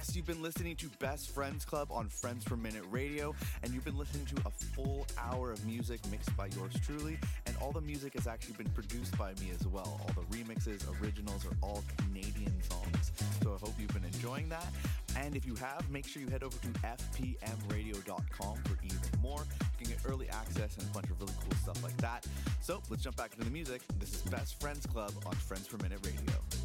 Yes, you've been listening to Best Friends Club on Friends Per Minute Radio, and you've been listening to a full hour of music mixed by yours truly, and all the music has actually been produced by me as well. All the remixes, originals are all Canadian songs, so I hope you've been enjoying that. And if you have, make sure you head over to fpmradio.com for even more. You can get early access and a bunch of really cool stuff like that. So let's jump back into the music. This is Best Friends Club on Friends Per Minute Radio.